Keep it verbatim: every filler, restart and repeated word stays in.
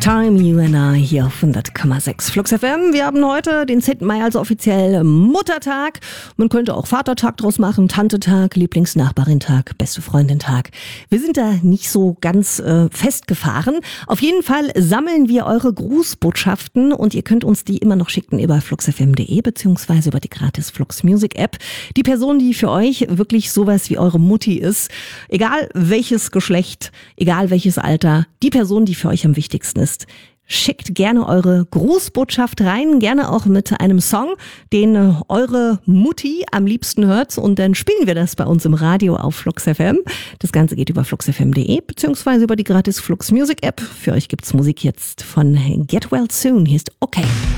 Time, You and I hier auf hundert Komma sechs Flux F M. Wir haben heute den zehnten Mai, also offiziell Muttertag. Man könnte auch Vatertag draus machen, Tantetag, Lieblingsnachbarintag, beste Freundintag. Wir sind da nicht so ganz äh, festgefahren. Auf jeden Fall sammeln wir eure Grußbotschaften und ihr könnt uns die immer noch schicken über flux f m punkt de beziehungsweise über die gratis Flux Music App. Die Person, die für euch wirklich sowas wie eure Mutti ist, egal welches Geschlecht, egal welches Alter, die Person, die für euch am wichtigsten ist, schickt gerne eure Grußbotschaft rein, gerne auch mit einem Song, den eure Mutti am liebsten hört, und dann spielen wir das bei uns im Radio auf Flux F M. Das Ganze geht über flux f m punkt de beziehungsweise über die gratis Flux Music App. Für euch gibt's Musik jetzt von Get Well Soon. Hier ist Okay.